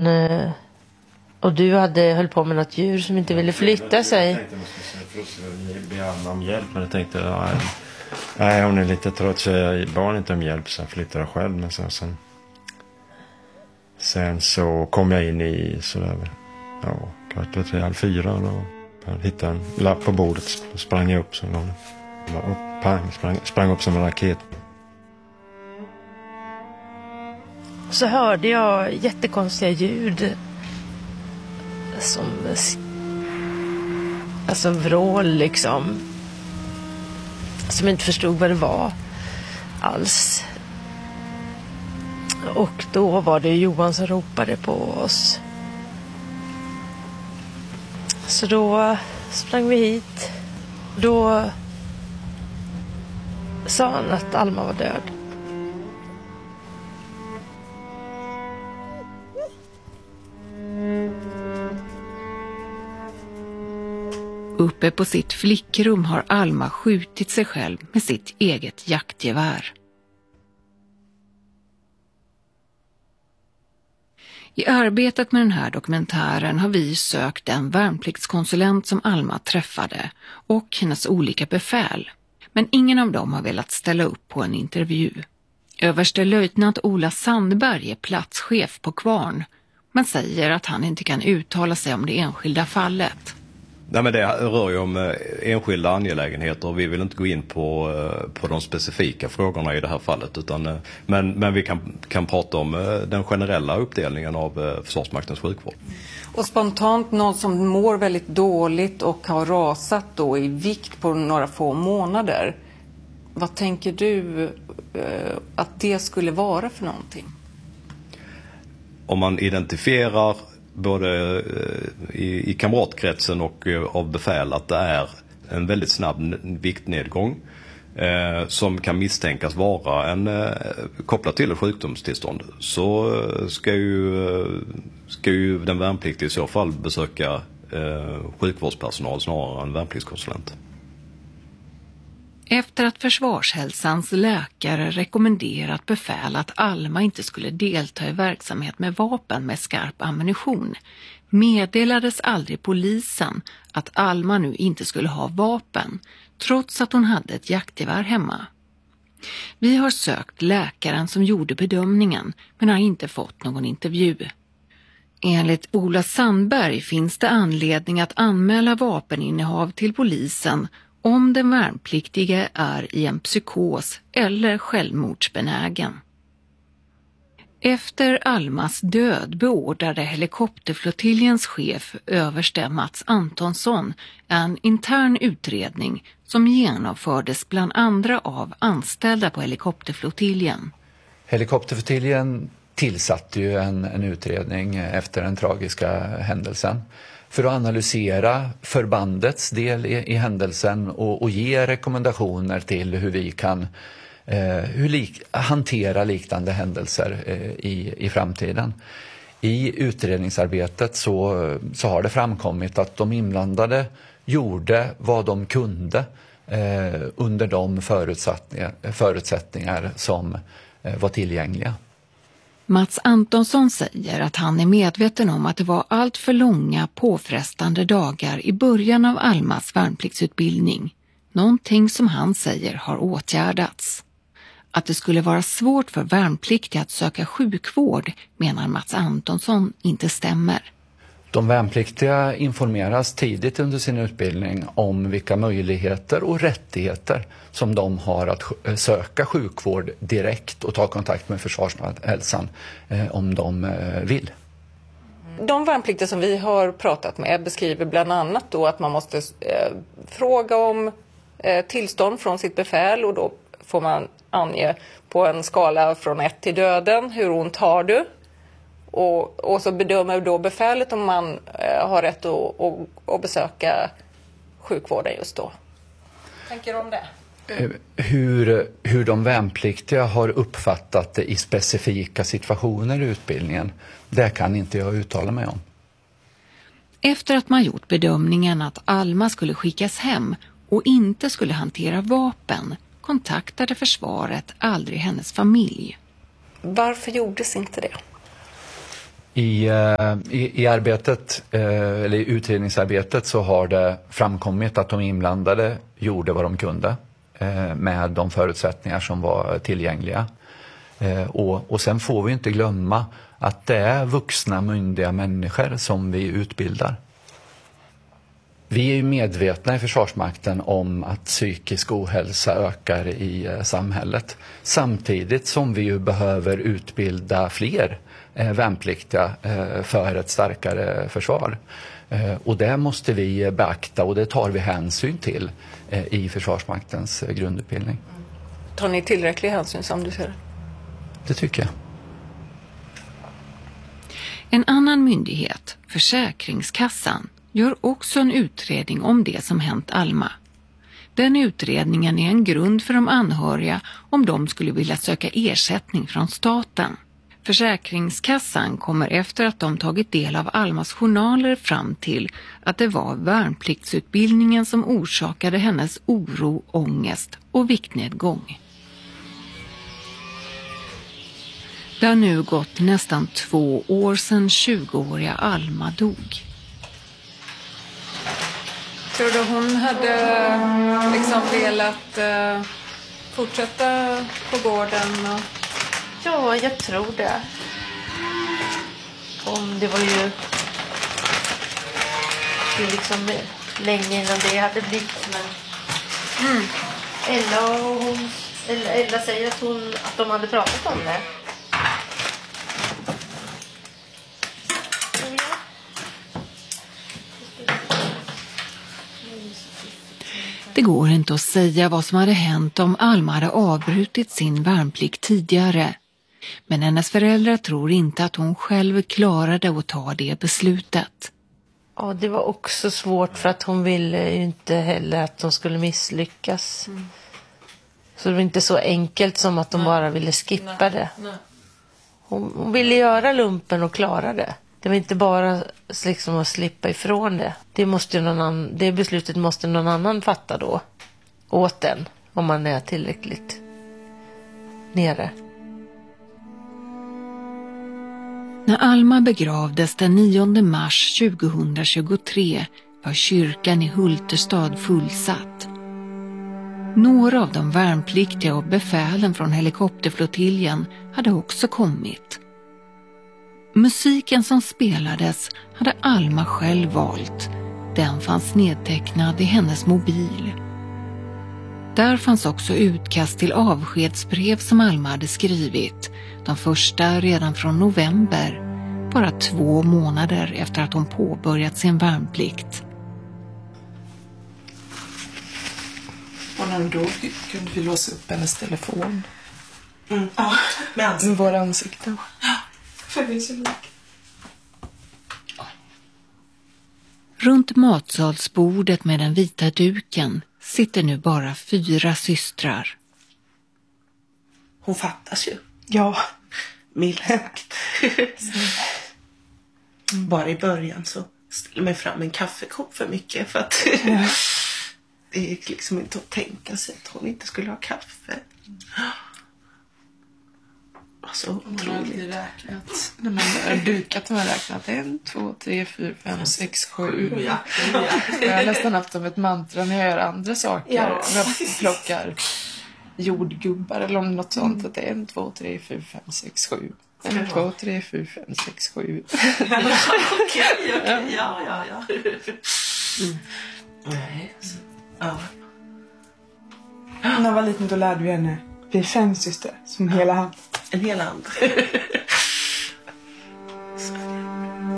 och du höll på med något djur som inte ville flytta sig. Jag tänkte att man skulle be Alma om hjälp, men jag tänkte nej, hon är lite trött så jag bad inte om hjälp, så jag flyttade själv. Men sen så kom jag in i sådär, kvart över 3:30 och då hittade en lapp på bordet och sprang upp så någon. Och pang, sprang upp som en raket. Så hörde jag jättekonstiga ljud. Som vrål liksom. Som jag inte förstod vad det var alls. Och då var det Johan som ropade på oss. Så då sprang vi hit. Då sa han att Alma var död. Uppe på sitt flickrum har Alma skjutit sig själv med sitt eget jaktgevär. I arbetet med den här dokumentären har vi sökt den värnpliktskonsulent som Alma träffade och hennes olika befäl. Men ingen av dem har velat ställa upp på en intervju. Överstelöjtnant Ola Sandberg är platschef på Kvarn, men säger att han inte kan uttala sig om det enskilda fallet. Nej, men det rör ju om enskilda angelägenheter och vi vill inte gå in på de specifika frågorna i det här fallet. Men vi kan prata om den generella uppdelningen av Försvarsmaktens sjukvård. Och spontant någon som mår väldigt dåligt och har rasat då i vikt på några få månader. Vad tänker du att det skulle vara för någonting? Om man identifierar både i kamratkretsen och av befäl att det är en väldigt snabb viktnedgång som kan misstänkas vara kopplat till ett sjukdomstillstånd, så ska ju den värnpliktiga i så fall besöka sjukvårdspersonal snarare än värnpliktskonsulent. Efter att Försvarshälsans läkare rekommenderat befäl att Alma inte skulle delta i verksamhet med vapen med skarp ammunition, meddelades aldrig polisen att Alma nu inte skulle ha vapen, trots att hon hade ett jaktgevär hemma. Vi har sökt läkaren som gjorde bedömningen, men har inte fått någon intervju. Enligt Ola Sandberg finns det anledning att anmäla vapeninnehav till polisen om den värnpliktige är i en psykos eller självmordsbenägen. Efter Almas död beordrade helikopterflottiljens chef överste Mats Antonsson en intern utredning som genomfördes bland andra av anställda på helikopterflottiljen. Helikopterflottiljen tillsatte ju en utredning efter den tragiska händelsen för att analysera förbandets del i händelsen och ge rekommendationer till hur vi kan hantera liknande händelser i framtiden. I utredningsarbetet så har det framkommit att de inblandade gjorde vad de kunde under de förutsättningar som var tillgängliga. Mats Antonsson säger att han är medveten om att det var allt för långa påfrestande dagar i början av Almas värnpliktsutbildning. Någonting som han säger har åtgärdats. Att det skulle vara svårt för värnpliktiga att söka sjukvård menar Mats Antonsson inte stämmer. De värnpliktiga informeras tidigt under sin utbildning om vilka möjligheter och rättigheter som de har att söka sjukvård direkt och ta kontakt med Försvarshälsan om de vill. De värnpliktiga som vi har pratat med beskriver bland annat då att man måste fråga om tillstånd från sitt befäl, och då får man ange på en skala från 1 till döden hur ont har du. Och så bedömer då befälet om man har rätt att besöka sjukvården just då. Tänker du om det? Hur de värnpliktiga har uppfattat det i specifika situationer i utbildningen, det kan inte jag uttala mig om. Efter att man gjort bedömningen att Alma skulle skickas hem och inte skulle hantera vapen, kontaktade försvaret aldrig hennes familj. Varför gjordes inte det? I arbetet, eller i utredningsarbetet, så har det framkommit att de inblandade gjorde vad de kunde med de förutsättningar som var tillgängliga. Och sen får vi inte glömma att det är vuxna myndiga människor som vi utbildar. Vi är ju medvetna i Försvarsmakten om att psykisk ohälsa ökar i samhället. Samtidigt som vi ju behöver utbilda fler värnpliktiga för ett starkare försvar. Och det måste vi beakta, och det tar vi hänsyn till i Försvarsmaktens grundutbildning. Tar ni tillräcklig hänsyn som du ser? Det tycker jag. En annan myndighet, Försäkringskassan, gör också en utredning om det som hänt Alma. Den utredningen är en grund för de anhöriga om de skulle vilja söka ersättning från staten. Försäkringskassan kommer efter att de tagit del av Almas journaler fram till att det var värnpliktsutbildningen som orsakade hennes oro, ångest och viktnedgång. Det har nu gått nästan 2 år sedan 20-åriga Alma dog. Tror du hon hade liksom velat fortsätta på gården? Ja, jag tror det. Det var ju liksom länge innan det hade blivit. Men Ella säger att de hade pratat om det. Det går inte att säga vad som hade hänt om Alma hade avbrutit sin värnplikt tidigare. Men hennes föräldrar tror inte att hon själv klarade att ta det beslutet. Ja, det var också svårt för att hon ville ju inte heller att de skulle misslyckas. Så det var inte så enkelt som att de bara ville skippa det. Hon ville göra lumpen och klara det. Det var inte bara liksom att slippa ifrån det. Det beslutet måste någon annan fatta då. Åt den. Om man är tillräckligt nere. När Alma begravdes den 9 mars 2023 var kyrkan i Hulterstad fullsatt. Några av de värnpliktiga och befälen från helikopterflottiljen hade också kommit. Musiken som spelades hade Alma själv valt. Den fanns nedtecknad i hennes mobil. Där fanns också utkast till avskedsbrev som Alma hade skrivit. De första redan från november, bara 2 månader efter att hon påbörjat sin värnplikt. Och när hon dog kunde vi låsa upp hennes telefon. Ja, med våra ansikten. Ja, för det är så lik. Runt matsalsbordet med den vita duken sitter nu bara 4 systrar. Hon fattas ju. Ja. Milt sagt. Bara i början så ställer mig fram en kaffekopp för mycket. För att det gick liksom inte att tänka sig att hon inte skulle ha kaffe. Alltså Hon har alltid räknat. När man har dukat har man räknat 1, 2, 3, 4, 5, 6, 7. Ja. Jag har nästan haft som ett mantra när jag gör andra saker. Ja. Om jag plockar jordgubbar eller om något sånt. Att det är 1, 2, 3, 4, 5, 6, 7. 1, 2, 3, 4, 5, 6, 7. Okej. Ja. Nej, alltså. Ja. När jag var liten då lärde vi henne. Vi är 5 systrar, som hela hand. En hel hand.